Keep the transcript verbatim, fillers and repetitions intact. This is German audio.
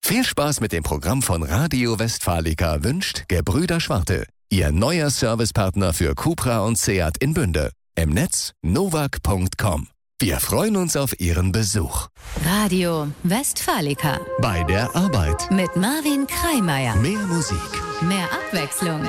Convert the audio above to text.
Viel Spaß mit dem Programm von Radio Westfalica wünscht Gebrüder Schwarte, Ihr neuer Servicepartner für Cupra und Seat in Bünde. Im Netz nowag punkt com. Wir freuen uns auf Ihren Besuch. Radio Westfalica. Bei der Arbeit. Mit Marvin Kreimeier. Mehr Musik. Mehr Abwechslung.